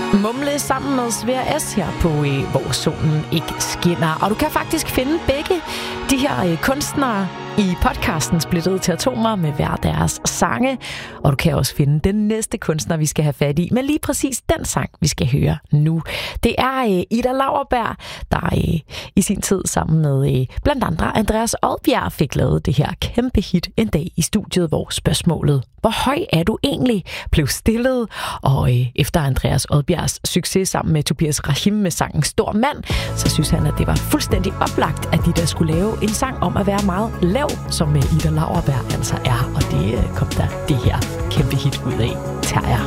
Mumle sammen med Svea S her på Hvor solen ikke skinner. Og du kan faktisk finde begge de her kunstnere i podcasten Splittet til atomer med hver deres sange. Og du kan også finde den næste kunstner, vi skal have fat i. Men lige præcis den sang, vi skal høre nu. Det er Ida Lauerberg, der i sin tid sammen med blandt andre Andreas Odbjerg fik lavet det her kæmpe hit en dag i studiet, hvor spørgsmålet "Hvor høj er du egentlig?" blev stillet. Og efter Andreas Odbjergs succes sammen med Tobias Rahim med sangen Stor Mand, så synes han, at det var fuldstændig oplagt, at de der skulle lave en sang om at være meget lav, som Ida Lauerberg altså er. Og det kom der det her kæmpe hit ud af. Terrier.